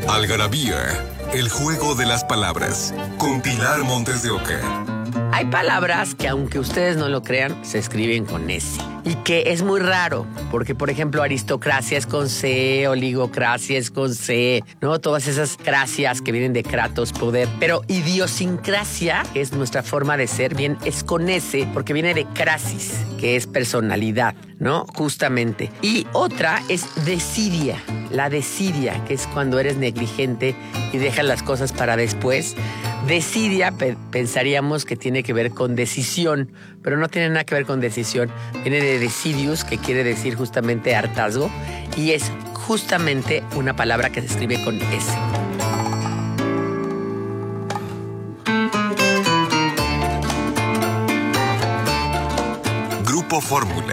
Algarabía, el juego de las palabras, con Pilar Montes de Oca. Hay palabras que, aunque ustedes no lo crean, se escriben con S. Y que es muy raro, porque, por ejemplo, aristocracia es con C, oligocracia es con C, ¿no? Todas esas cracias que vienen de kratos, poder. Pero idiosincrasia, que es nuestra forma de ser, bien, es con S, porque viene de crasis, que es personalidad, ¿no? Justamente. Y otra es desidia. La desidia, que es cuando eres negligente y dejas las cosas para después. Desidia pensaríamos que tiene que ver con decisión, pero no tiene nada que ver con decisión. Viene de decidius, que quiere decir justamente hartazgo, y es justamente una palabra que se escribe con S. Grupo Fórmula.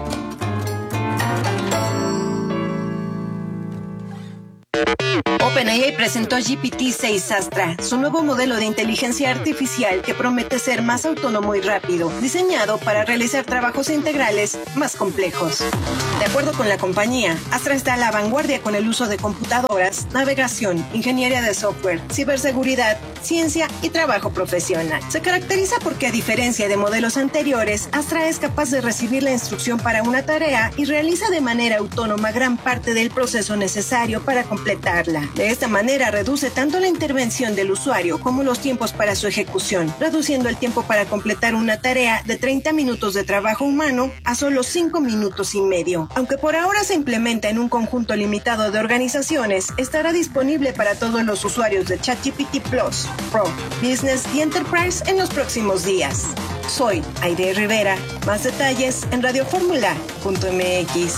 OpenAI presentó GPT-6 Astra, su nuevo modelo de inteligencia artificial que promete ser más autónomo y rápido, diseñado para realizar trabajos integrales más complejos. De acuerdo con la compañía, Astra está a la vanguardia con el uso de computadoras, navegación, ingeniería de software, ciberseguridad, ciencia y trabajo profesional. Se caracteriza porque, a diferencia de modelos anteriores, Astra es capaz de recibir la instrucción para una tarea y realiza de manera autónoma gran parte del proceso necesario para completarla. De esta manera reduce tanto la intervención del usuario como los tiempos para su ejecución, reduciendo el tiempo para completar una tarea de 30 minutos de trabajo humano a solo 5 minutos y medio. Aunque por ahora se implementa en un conjunto limitado de organizaciones, estará disponible para todos los usuarios de ChatGPT Plus, Pro, Business y Enterprise en los próximos días. Soy Aide Rivera. Más detalles en radioformula.mx.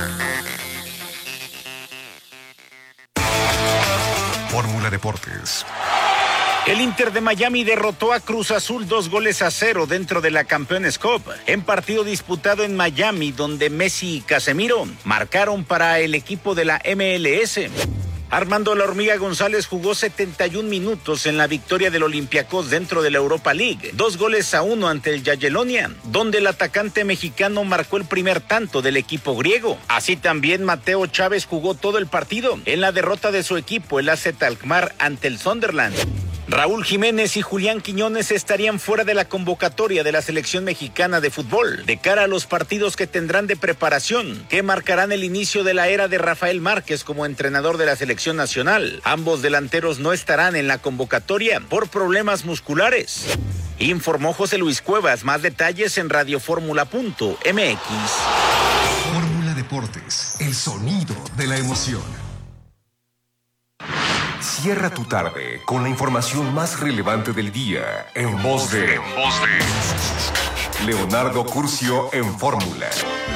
Fórmula Deportes. El Inter de Miami derrotó a Cruz Azul 2-0 dentro de la Campeones Cup, en partido disputado en Miami, donde Messi y Casemiro marcaron para el equipo de la MLS. Armando La Hormiga González jugó 71 minutos en la victoria del Olympiacos dentro de la Europa League, 2-1 ante el Jagiellonia, donde el atacante mexicano marcó el primer tanto del equipo griego. Así también Mateo Chávez jugó todo el partido en la derrota de su equipo, el AZ Alkmaar, ante el Sunderland. Raúl Jiménez y Julián Quiñones estarían fuera de la convocatoria de la selección mexicana de fútbol, de cara a los partidos que tendrán de preparación, que marcarán el inicio de la era de Rafael Márquez como entrenador de la selección nacional. Ambos delanteros no estarán en la convocatoria por problemas musculares. Informó José Luis Cuevas. Más detalles en radioformula.mx. Fórmula Deportes, el sonido de la emoción. Cierra tu tarde con la información más relevante del día en voz de Leonardo Curcio en Fórmula.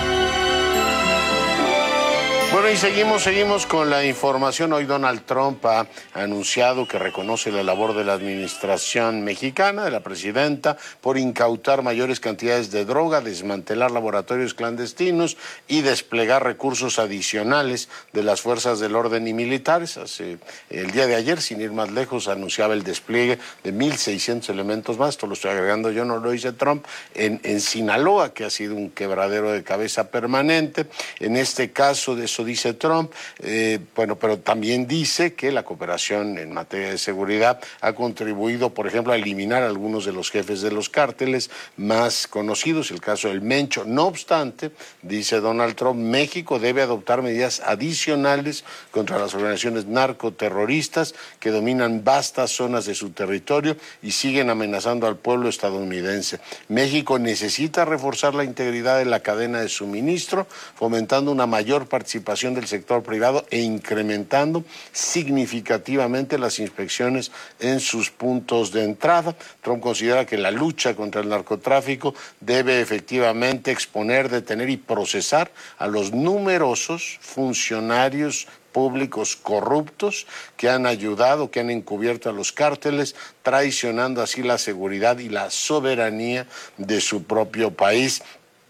Bueno, y seguimos con la información. Hoy Donald Trump ha anunciado que reconoce la labor de la administración mexicana, de la presidenta, por incautar mayores cantidades de droga, desmantelar laboratorios clandestinos y desplegar recursos adicionales de las fuerzas del orden y militares. El día de ayer, sin ir más lejos, anunciaba el despliegue de 1,600 elementos más. Esto lo estoy agregando yo, no lo dice Trump, en Sinaloa, que ha sido un quebradero de cabeza permanente. En este caso, de eso dice Trump, pero también dice que la cooperación en materia de seguridad ha contribuido, por ejemplo, a eliminar a algunos de los jefes de los cárteles más conocidos, el caso del Mencho. No obstante, dice Donald Trump, México debe adoptar medidas adicionales contra las organizaciones narcoterroristas que dominan vastas zonas de su territorio y siguen amenazando al pueblo estadounidense. México necesita reforzar la integridad de la cadena de suministro, fomentando una mayor participación del sector privado e incrementando significativamente las inspecciones en sus puntos de entrada. Trump considera que la lucha contra el narcotráfico debe efectivamente exponer, detener y procesar a los numerosos funcionarios públicos corruptos que han ayudado, que han encubierto a los cárteles, traicionando así la seguridad y la soberanía de su propio país.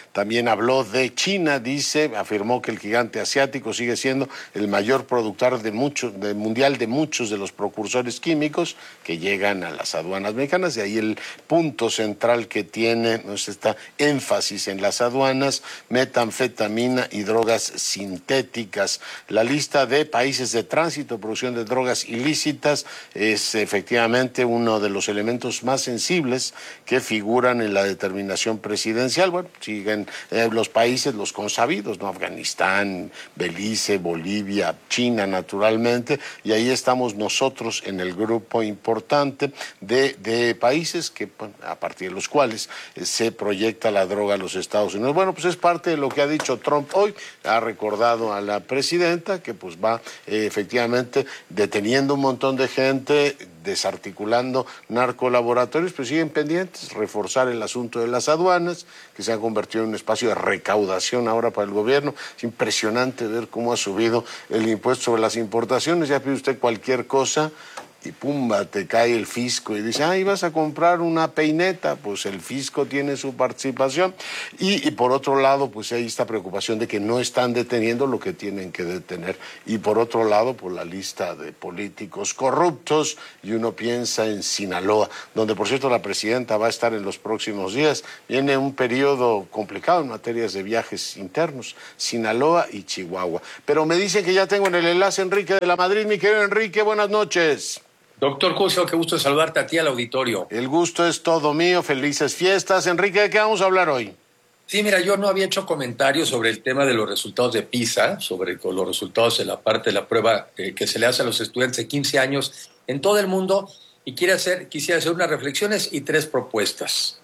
También habló de China, afirmó que el gigante asiático sigue siendo el mayor productor mundial de muchos de los precursores químicos que llegan a las aduanas mexicanas, y ahí el punto central que tiene esta énfasis en las aduanas: metanfetamina y drogas sintéticas. La lista de países de tránsito, producción de drogas ilícitas, es efectivamente uno de los elementos más sensibles que figuran en la determinación presidencial. Bueno, siguen los países, los consabidos, ¿no? Afganistán, Belice, Bolivia, China, naturalmente, y ahí estamos nosotros en el grupo importante de países que, a partir de los cuales se proyecta la droga a los Estados Unidos. Bueno, pues es parte de lo que ha dicho Trump hoy. Ha recordado a la presidenta que pues va efectivamente deteniendo un montón de gente, desarticulando narcolaboratorios, pero siguen pendientes, reforzar el asunto de las aduanas, que se ha convertido en un espacio de recaudación ahora para el gobierno. Es impresionante ver cómo ha subido el impuesto sobre las importaciones. Ya pide usted cualquier cosa y pumba, te cae el fisco y dice, vas a comprar una peineta, pues el fisco tiene su participación. Y por otro lado, pues hay esta preocupación de que no están deteniendo lo que tienen que detener. Y por otro lado, pues la lista de políticos corruptos, y uno piensa en Sinaloa, donde por cierto la presidenta va a estar en los próximos días. Viene un periodo complicado en materias de viajes internos, Sinaloa y Chihuahua. Pero me dicen que ya tengo en el enlace Enrique de la Madrid. Mi querido Enrique, buenas noches. Doctor Cusio, qué gusto saludarte a ti, al auditorio. El gusto es todo mío, felices fiestas. Enrique, ¿de qué vamos a hablar hoy? Sí, mira, yo no había hecho comentarios sobre el tema de los resultados de PISA, sobre los resultados de la parte de la prueba que se le hace a los estudiantes de 15 años en todo el mundo, y quisiera hacer unas reflexiones y 3 propuestas.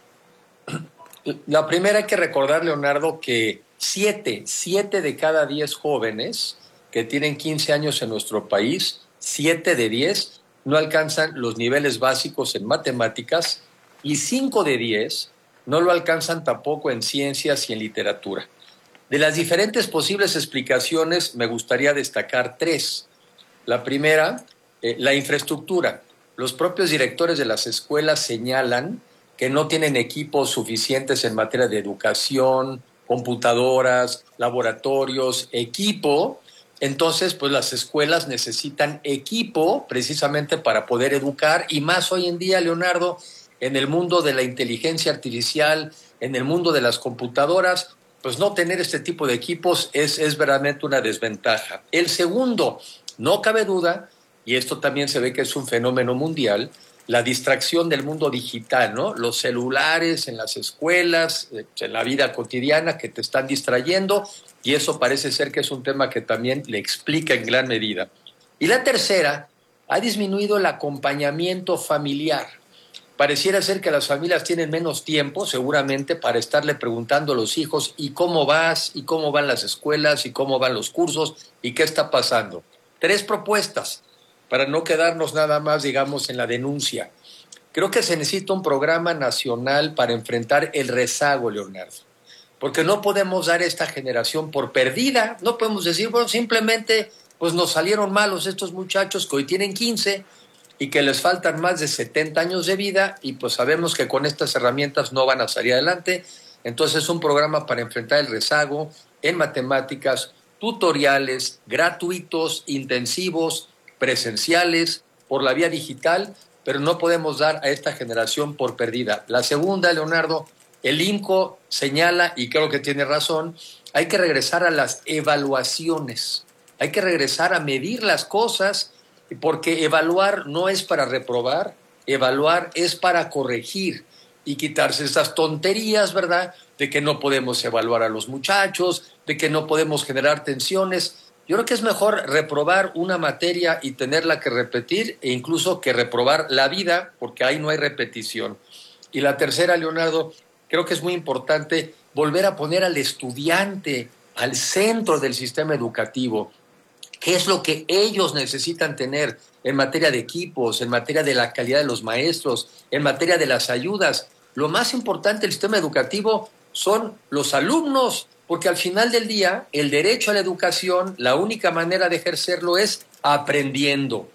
La primera, hay que recordar, Leonardo, que 7 de cada 10 jóvenes que tienen 15 años en nuestro país, 7 de 10, no alcanzan los niveles básicos en matemáticas, y 5 de 10 no lo alcanzan tampoco en ciencias y en literatura. De las diferentes posibles explicaciones, me gustaría destacar 3. La primera, la infraestructura. Los propios directores de las escuelas señalan que no tienen equipos suficientes en materia de educación, computadoras, laboratorios, equipo. Entonces, pues las escuelas necesitan equipo precisamente para poder educar, y más hoy en día, Leonardo, en el mundo de la inteligencia artificial, en el mundo de las computadoras, pues no tener este tipo de equipos es verdaderamente una desventaja. El segundo, no cabe duda, y esto también se ve que es un fenómeno mundial, la distracción del mundo digital, ¿no? Los celulares en las escuelas, en la vida cotidiana, que te están distrayendo, y eso parece ser que es un tema que también le explica en gran medida. Y la tercera, ha disminuido el acompañamiento familiar. Pareciera ser que las familias tienen menos tiempo, seguramente, para estarle preguntando a los hijos, ¿y cómo vas? ¿Y cómo van las escuelas? ¿Y cómo van los cursos? ¿Y qué está pasando? 3 propuestas, para no quedarnos nada más, digamos, en la denuncia. Creo que se necesita un programa nacional para enfrentar el rezago, Leonardo, porque no podemos dar a esta generación por perdida. No podemos decir, bueno, simplemente pues nos salieron malos estos muchachos que hoy tienen 15 y que les faltan más de 70 años de vida, y pues sabemos que con estas herramientas no van a salir adelante. Entonces, un programa para enfrentar el rezago en matemáticas, tutoriales gratuitos, intensivos, presenciales, por la vía digital, pero no podemos dar a esta generación por perdida. La segunda, Leonardo, el INCO señala, y creo que tiene razón, hay que regresar a las evaluaciones, hay que regresar a medir las cosas, porque evaluar no es para reprobar, evaluar es para corregir y quitarse estas tonterías, ¿verdad?, de que no podemos evaluar a los muchachos, de que no podemos generar tensiones. Yo creo que es mejor reprobar una materia y tenerla que repetir, e incluso que reprobar la vida, porque ahí no hay repetición. Y la tercera, Leonardo, creo que es muy importante volver a poner al estudiante al centro del sistema educativo. ¿Qué es lo que ellos necesitan tener en materia de equipos, en materia de la calidad de los maestros, en materia de las ayudas? Lo más importante del sistema educativo son los alumnos, porque al final del día, el derecho a la educación, la única manera de ejercerlo es aprendiendo.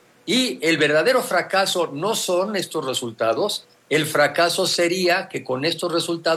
Y el verdadero fracaso no son estos resultados. El fracaso sería que con estos resultados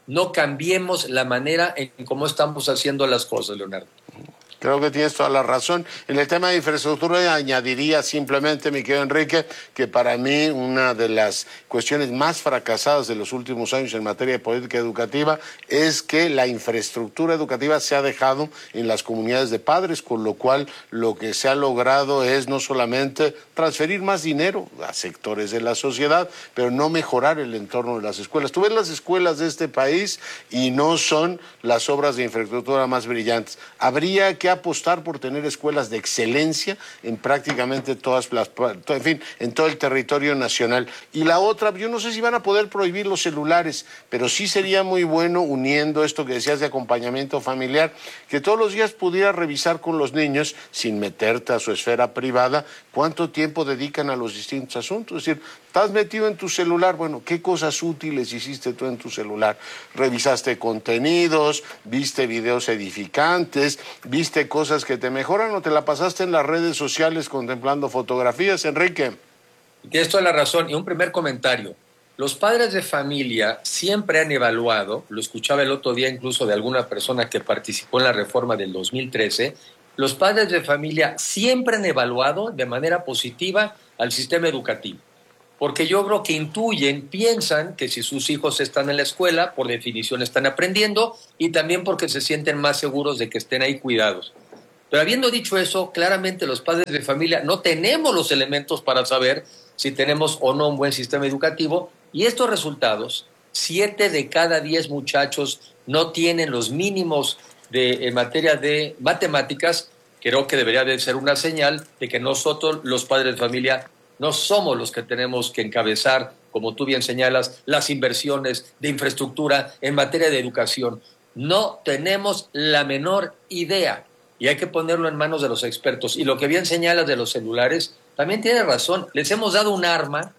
no cambiemos la manera en cómo estamos haciendo las cosas, Leonardo. Creo que tienes toda la razón. En el tema de infraestructura añadiría simplemente, mi querido Enrique, que para mí una de las cuestiones más fracasadas de los últimos años en materia de política educativa es que la infraestructura educativa se ha dejado en las comunidades de padres, con lo cual lo que se ha logrado es no solamente transferir más dinero a sectores de la sociedad, pero no mejorar el entorno de las escuelas. Tú ves las escuelas de este país y no son las obras de infraestructura más brillantes. Habría que apostar por tener escuelas de excelencia en prácticamente todas las, en fin, en todo el territorio nacional. Y la otra, yo no sé si van a poder prohibir los celulares, pero sí sería muy bueno, uniendo esto que decías de acompañamiento familiar, que todos los días pudiera revisar con los niños, sin meterte a su esfera privada, cuánto tiempo dedican a los distintos asuntos. Es decir, ¿estás metido en tu celular? Bueno, ¿qué cosas útiles hiciste tú en tu celular? ¿Revisaste contenidos? ¿Viste videos edificantes? ¿Viste cosas que te mejoran o te la pasaste en las redes sociales contemplando fotografías, Enrique? Tienes toda la razón. Y un primer comentario. Los padres de familia siempre han evaluado, lo escuchaba el otro día incluso de alguna persona que participó en la reforma del 2013, los padres de familia siempre han evaluado de manera positiva al sistema educativo. Porque yo creo que intuyen, piensan que si sus hijos están en la escuela, por definición están aprendiendo y también porque se sienten más seguros de que estén ahí cuidados. Pero habiendo dicho eso, claramente los padres de familia no tenemos los elementos para saber si tenemos o no un buen sistema educativo y estos resultados, 7 de cada 10 muchachos no tienen los mínimos en materia de matemáticas, creo que debería de ser una señal de que nosotros, los padres de familia, no somos los que tenemos que encabezar, como tú bien señalas, las inversiones de infraestructura en materia de educación. No tenemos la menor idea y hay que ponerlo en manos de los expertos. Y lo que bien señalas de los celulares, también tiene razón. Les hemos dado un arma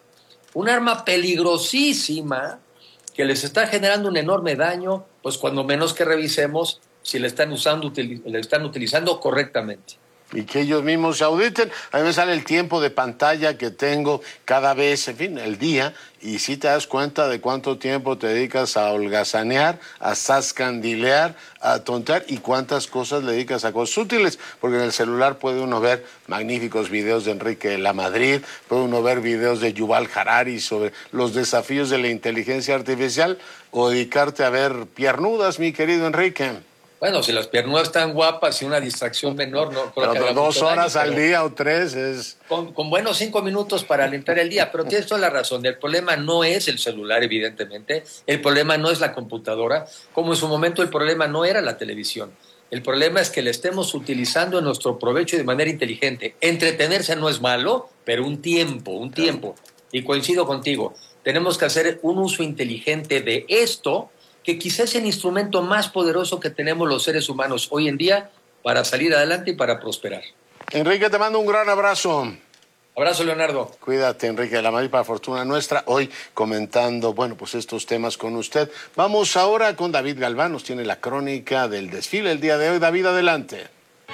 peligrosísima que les está generando un enorme daño, pues cuando menos que revisemos si le están utilizando correctamente. Y que ellos mismos se auditen. A mí me sale el tiempo de pantalla que tengo cada vez, en fin, el día, y si te das cuenta de cuánto tiempo te dedicas a holgazanear, a zascandilear, a tontear, y cuántas cosas le dedicas a cosas útiles, porque en el celular puede uno ver magníficos videos de Enrique de la Madrid, puede uno ver videos de Yuval Harari sobre los desafíos de la inteligencia artificial, o dedicarte a ver piernudas, mi querido Enrique. Bueno, si las piernas están guapas y una distracción menor, no. Pero 2 horas al día o 3 es... Con buenos 5 minutos para alentar el día, pero tienes toda la razón. El problema no es el celular, evidentemente. El problema no es la computadora. Como en su momento el problema no era la televisión. El problema es que le estemos utilizando en nuestro provecho de manera inteligente. Entretenerse no es malo, pero un tiempo. Y coincido contigo. Tenemos que hacer un uso inteligente de esto, que quizás es el instrumento más poderoso que tenemos los seres humanos hoy en día para salir adelante y para prosperar. Enrique, te mando un gran abrazo. Abrazo, Leonardo. Cuídate, Enrique de la Madrid, para fortuna nuestra, hoy comentando, bueno, pues estos temas con usted. Vamos ahora con David Galván, nos tiene la crónica del desfile el día de hoy. David, adelante.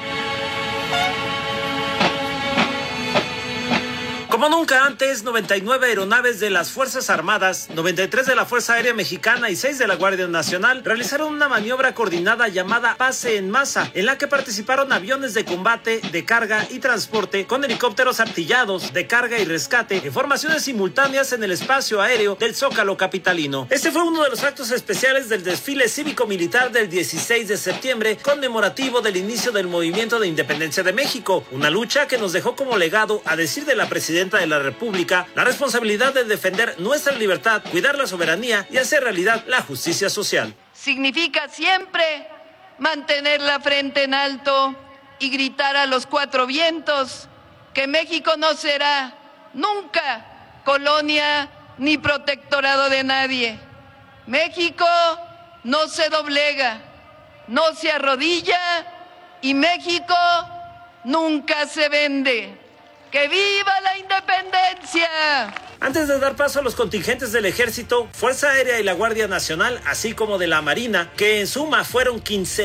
Como nunca antes, 99 aeronaves de las Fuerzas Armadas, 93 de la Fuerza Aérea Mexicana y 6 de la Guardia Nacional realizaron una maniobra coordinada llamada Pase en Masa, en la que participaron aviones de combate, de carga y transporte, con helicópteros artillados, de carga y rescate, en formaciones simultáneas en el espacio aéreo del Zócalo capitalino. Este fue uno de los actos especiales del desfile cívico-militar del 16 de septiembre, conmemorativo del inicio del Movimiento de Independencia de México, una lucha que nos dejó como legado, a decir de la presidenta de la República, la responsabilidad de defender nuestra libertad, cuidar la soberanía y hacer realidad la justicia social. Significa siempre mantener la frente en alto y gritar a los 4 vientos que México no será nunca colonia ni protectorado de nadie. México no se doblega, no se arrodilla y México nunca se vende. ¡Que viva la independencia! Antes de dar paso a los contingentes del Ejército, Fuerza Aérea y la Guardia Nacional, así como de la Marina, que en suma fueron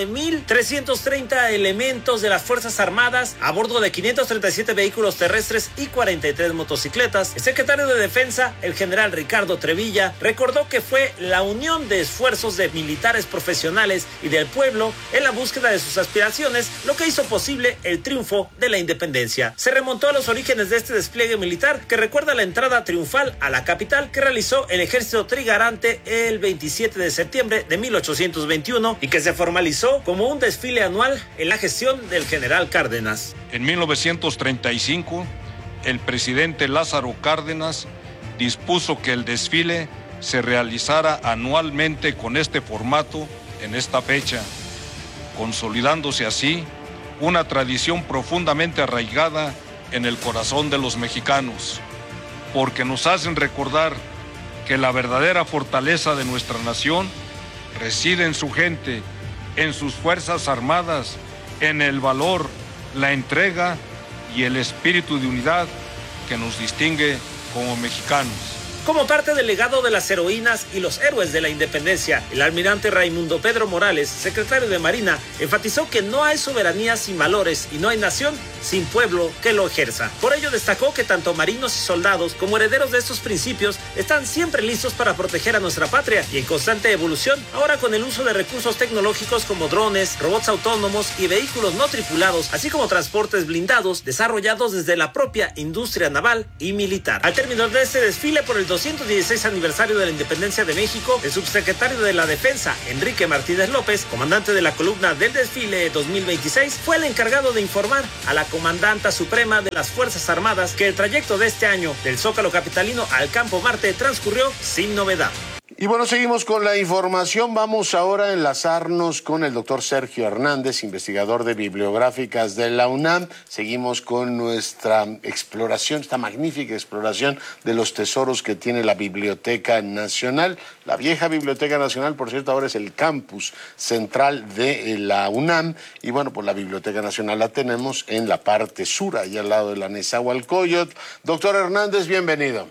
15,330 elementos de las Fuerzas Armadas a bordo de 537 vehículos terrestres y 43 motocicletas, el secretario de Defensa, el general Ricardo Trevilla, recordó que fue la unión de esfuerzos de militares profesionales y del pueblo en la búsqueda de sus aspiraciones lo que hizo posible el triunfo de la independencia. Se remontó a los orígenes de este despliegue militar que recuerda la entrada triunfal a la capital que realizó el ejército trigarante el 27 de septiembre de 1821 y que se formalizó como un desfile anual en la gestión del general Cárdenas. En 1935, el presidente Lázaro Cárdenas dispuso que el desfile se realizara anualmente con este formato en esta fecha, consolidándose así una tradición profundamente arraigada en el corazón de los mexicanos, porque nos hacen recordar que la verdadera fortaleza de nuestra nación reside en su gente, en sus fuerzas armadas, en el valor, la entrega y el espíritu de unidad que nos distingue como mexicanos. Como parte del legado de las heroínas y los héroes de la independencia, el almirante Raimundo Pedro Morales, secretario de Marina, enfatizó que no hay soberanía sin valores y no hay nación sin pueblo que lo ejerza. Por ello destacó que tanto marinos y soldados como herederos de estos principios están siempre listos para proteger a nuestra patria y en constante evolución, ahora con el uso de recursos tecnológicos como drones, robots autónomos y vehículos no tripulados, así como transportes blindados desarrollados desde la propia industria naval y militar. Al término de este desfile por el 216 aniversario de la independencia de México, el subsecretario de la Defensa, Enrique Martínez López, comandante de la columna del desfile 2026, fue el encargado de informar a la comandanta suprema de las Fuerzas Armadas que el trayecto de este año del Zócalo capitalino al Campo Marte transcurrió sin novedad. Y bueno, seguimos con la información. Vamos ahora a enlazarnos con el doctor Sergio Hernández, investigador de bibliográficas de la UNAM. Seguimos con nuestra exploración, esta magnífica exploración de los tesoros que tiene la Biblioteca Nacional. La vieja Biblioteca Nacional, por cierto, ahora es el campus central de la UNAM. Y bueno, pues la Biblioteca Nacional la tenemos en la parte sur, allá al lado de la Nezahualcóyotl. Doctor Hernández, bienvenido.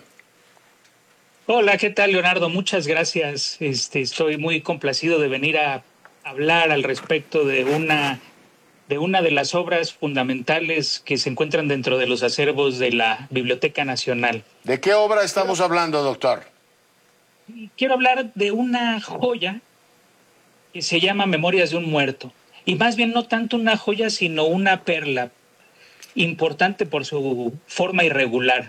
Hola, ¿qué tal, Leonardo? Muchas gracias. Estoy muy complacido de venir a hablar al respecto de una de las obras fundamentales que se encuentran dentro de los acervos de la Biblioteca Nacional. ¿De qué obra estamos hablando, doctor? Quiero hablar de una joya que se llama Memorias de un muerto. Y más bien no tanto una joya, sino una perla, importante por su forma irregular.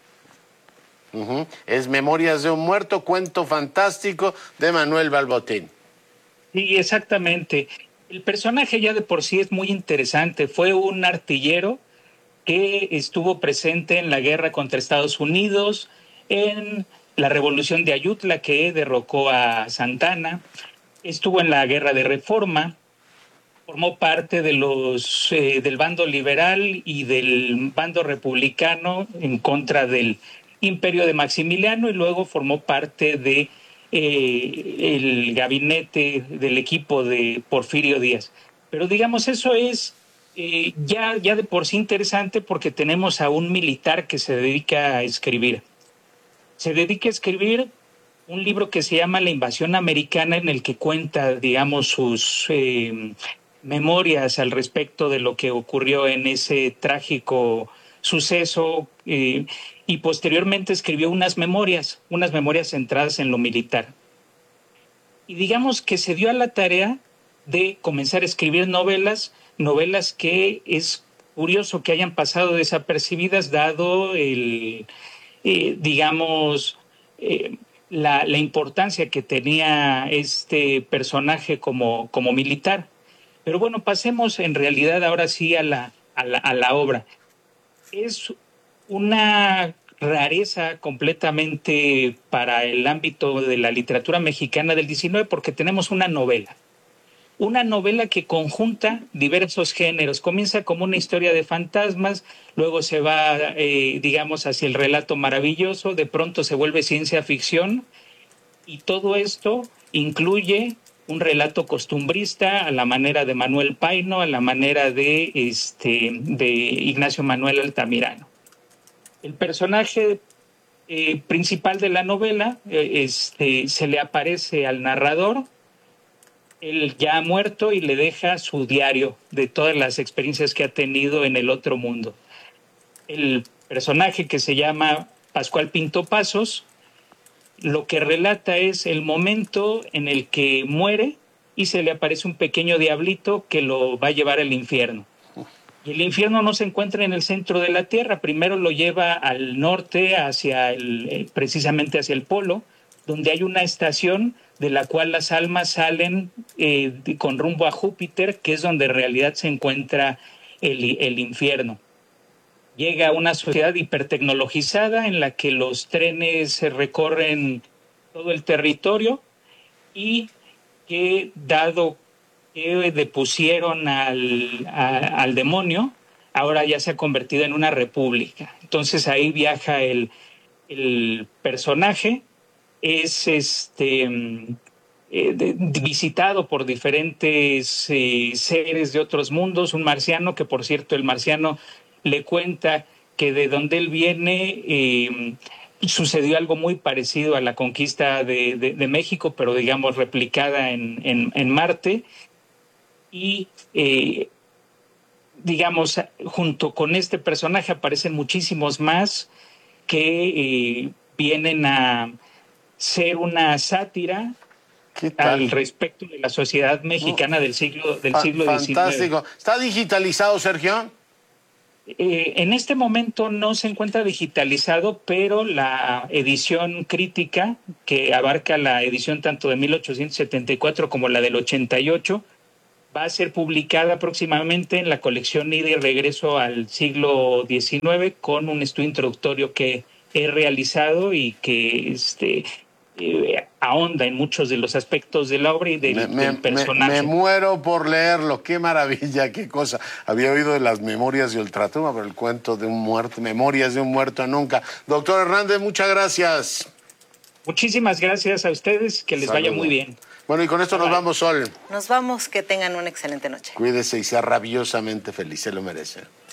Es Memorias de un muerto, cuento fantástico de Manuel Balbotín. Sí, exactamente. El personaje ya de por sí es muy interesante. Fue un artillero que estuvo presente en la guerra contra Estados Unidos, en la Revolución de Ayutla, que derrocó a Santana, estuvo en la Guerra de Reforma, formó parte de del bando liberal y del bando republicano en contra del Imperio de Maximiliano, y luego formó parte de el gabinete del equipo de Porfirio Díaz. Pero digamos, eso es ya de por sí interesante, porque tenemos a un militar que se dedica a escribir. Se dedica a escribir un libro que se llama La Invasión Americana, en el que cuenta, digamos, sus memorias al respecto de lo que ocurrió en ese trágico suceso, y posteriormente escribió unas memorias centradas en lo militar. Y digamos que se dio a la tarea de comenzar a escribir novelas que es curioso que hayan pasado desapercibidas, dado la importancia que tenía este personaje como militar. Pero bueno, pasemos en realidad ahora sí a la obra. Es una rareza completamente para el ámbito de la literatura mexicana del 19, porque tenemos una novela que conjunta diversos géneros. Comienza como una historia de fantasmas, luego se va, hacia el relato maravilloso, de pronto se vuelve ciencia ficción, y todo esto incluye un relato costumbrista a la manera de Manuel Paino, a la manera de Ignacio Manuel Altamirano. El personaje principal de la novela, se le aparece al narrador, él ya ha muerto, y le deja su diario de todas las experiencias que ha tenido en el otro mundo. El personaje, que se llama Pascual Pinto Pasos, lo que relata es el momento en el que muere y se le aparece un pequeño diablito que lo va a llevar al infierno. Y el infierno no se encuentra en el centro de la tierra, primero lo lleva al norte, precisamente hacia el polo, donde hay una estación de la cual las almas salen con rumbo a Júpiter, que es donde en realidad se encuentra el infierno. Llega a una sociedad hipertecnologizada en la que los trenes recorren todo el territorio, y que, dado que depusieron al demonio, ahora ya se ha convertido en una república. Entonces ahí viaja el personaje, es visitado por diferentes seres de otros mundos, un marciano, que por cierto el marciano le cuenta que de donde él viene sucedió algo muy parecido a la conquista de México, pero digamos replicada en Marte, y digamos junto con este personaje aparecen muchísimos más que vienen a ser una sátira al respecto de la sociedad mexicana del siglo XIX. Fantástico. ¿Está digitalizado, Sergio? En este momento no se encuentra digitalizado, pero la edición crítica, que abarca la edición tanto de 1874 como la del 88, va a ser publicada próximamente en la colección Ida y Regreso al siglo XIX, con un estudio introductorio que he realizado y que ahonda en muchos de los aspectos de la obra y del personaje. Me muero por leerlo, qué maravilla, qué cosa. Había oído de las Memorias de Ultratumba, pero el cuento de un muerto, Memorias de un muerto nunca. Doctor Hernández, muchas gracias. Muchísimas gracias a ustedes, que les vaya muy bien. Bueno, y con esto nos vamos, Sol. Nos vamos, que tengan una excelente noche. Cuídese y sea rabiosamente feliz, se lo merece.